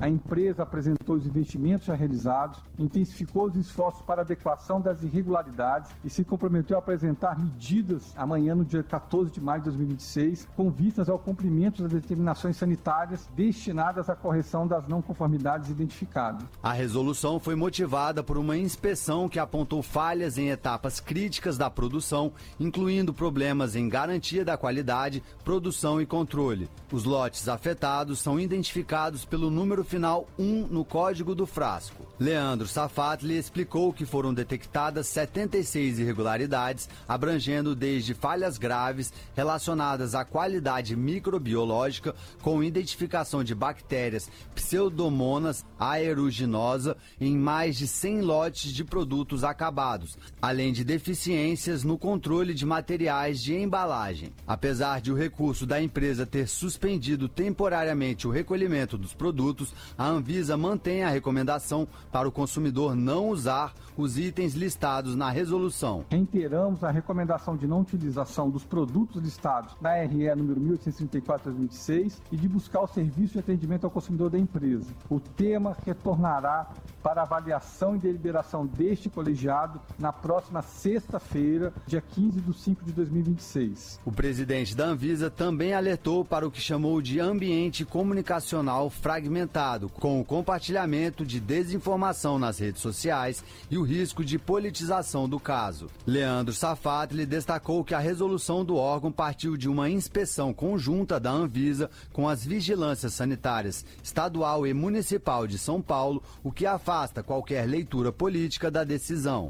A empresa apresentou os investimentos já realizados, intensificou os esforços para adequação das irregularidades e se comprometeu a apresentar medidas amanhã, no dia 14 de maio de 2026, com vistas ao cumprimento das determinações sanitárias destinadas à correção das não conformidades identificadas. A resolução foi motivada por uma inspeção que apontou falhas em etapas críticas da produção, incluindo problemas em garantia da qualidade, produção e controle. Os lotes afetados são identificados pelo número final 1 no código do frasco. Leandro Safatli explicou que foram detectadas 76 irregularidades, abrangendo desde falhas graves relacionadas à qualidade microbiológica, com identificação de bactérias Pseudomonas aeruginosa em mais de 100 lotes de produtos acabados, além de deficiências no controle de materiais de embalagem. Apesar de o recurso da empresa ter suspendido temporariamente o recolhimento dos produtos, a Anvisa mantém a recomendação para o consumidor não usar os itens listados na resolução. Reiteramos a recomendação de não utilização dos produtos listados na RE número 1834/2026 e de buscar o serviço de atendimento ao consumidor da empresa. O tema retornará para avaliação e deliberação deste colegiado na próxima sexta-feira, dia 15/5/2026. O presidente da Anvisa também alertou para o que chamou de ambiente comunicacional fragmentado, com o compartilhamento de desinformação nas redes sociais e o risco de politização do caso. Leandro Safatli destacou que a resolução do órgão partiu de uma inspeção conjunta da Anvisa com as vigilâncias sanitárias estadual e municipal de São Paulo, o que afasta qualquer leitura política da decisão.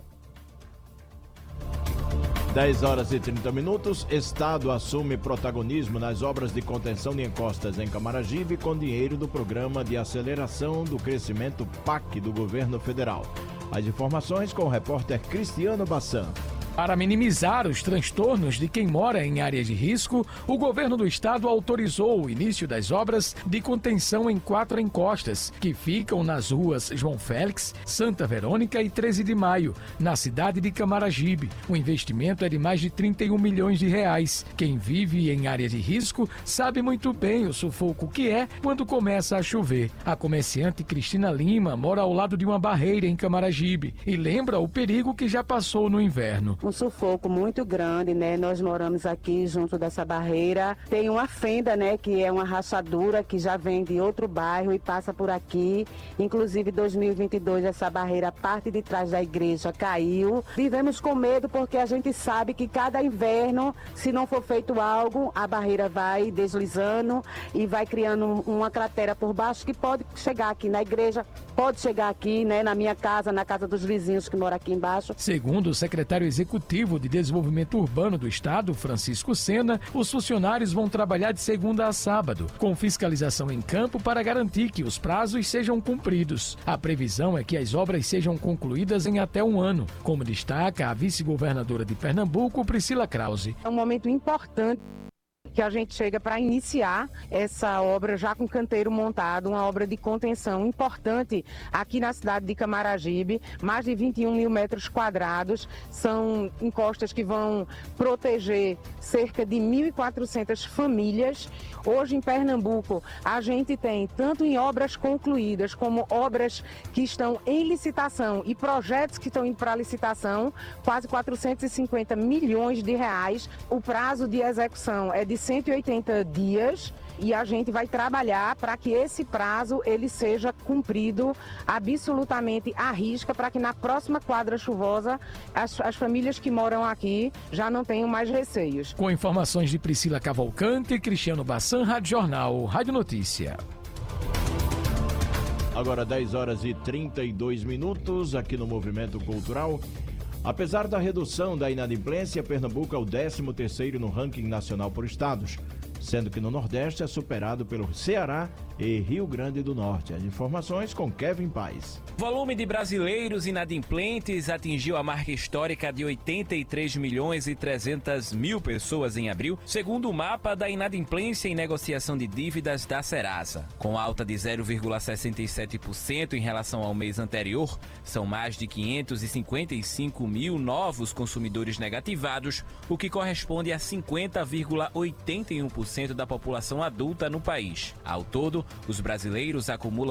10h30. Estado assume protagonismo nas obras de contenção de encostas em Camaragibe com dinheiro do Programa de Aceleração do Crescimento PAC do Governo Federal. As informações com o repórter Cristiano Bassan. Para minimizar os transtornos de quem mora em áreas de risco, o governo do estado autorizou o início das obras de contenção em 4 encostas, que ficam nas ruas João Félix, Santa Verônica e 13 de Maio, na cidade de Camaragibe. O investimento é de mais de 31 milhões de reais. Quem vive em áreas de risco sabe muito bem o sufoco que é quando começa a chover. A comerciante Cristina Lima mora ao lado de uma barreira em Camaragibe e lembra o perigo que já passou no inverno. Um sufoco muito grande, né? Nós moramos aqui junto dessa barreira. Tem uma fenda, né? Que é uma rachadura que já vem de outro bairro e passa por aqui. Inclusive, em 2022, essa barreira, a parte de trás da igreja, caiu. Vivemos com medo porque a gente sabe que cada inverno, se não for feito algo, a barreira vai deslizando e vai criando uma cratera por baixo que pode chegar aqui na igreja, pode chegar aqui, né? Na minha casa, na casa dos vizinhos que moram aqui embaixo. Segundo o secretário executivo de Desenvolvimento Urbano do Estado, Francisco Sena, os funcionários vão trabalhar de segunda a sábado, com fiscalização em campo para garantir que os prazos sejam cumpridos. A previsão é que as obras sejam concluídas em até 1 ano, como destaca a vice-governadora de Pernambuco, Priscila Krause. É um momento importante que a gente chega para iniciar essa obra já com canteiro montado, uma obra de contenção importante aqui na cidade de Camaragibe, mais de 21 mil metros quadrados, são encostas que vão proteger cerca de 1.400 famílias. Hoje em Pernambuco a gente tem, tanto em obras concluídas como obras que estão em licitação e projetos que estão indo para licitação, quase 450 milhões de reais. O prazo de execução é de 180 dias e a gente vai trabalhar para que esse prazo ele seja cumprido absolutamente à risca, para que na próxima quadra chuvosa as famílias que moram aqui já não tenham mais receios. Com informações de Priscila Cavalcante, Cristiano Bassan, Rádio Jornal, Rádio Notícia. Agora 10h32 aqui no Movimento Cultural. Apesar da redução da inadimplência, Pernambuco é o 13º no ranking nacional por estados, sendo que no Nordeste é superado pelo Ceará e Rio Grande do Norte. As informações com Kevin Paes. O volume de brasileiros inadimplentes atingiu a marca histórica de 83.300.000 pessoas em abril, segundo o mapa da inadimplência em negociação de dívidas da Serasa. Com alta de 0,67% em relação ao mês anterior, são mais de 555 mil novos consumidores negativados, o que corresponde a 50,81% da população adulta no país. Ao todo, os brasileiros acumulam